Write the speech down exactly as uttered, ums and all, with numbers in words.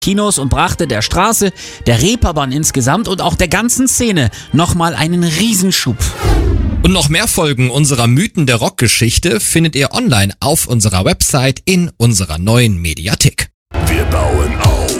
Kinos und brachte der Straße, der Reeperbahn insgesamt und auch der ganzen Szene nochmal einen Riesenschub. Und noch mehr Folgen unserer Mythen der Rockgeschichte findet ihr online auf unserer Website in unserer neuen Mediathek. Wir bauen auf.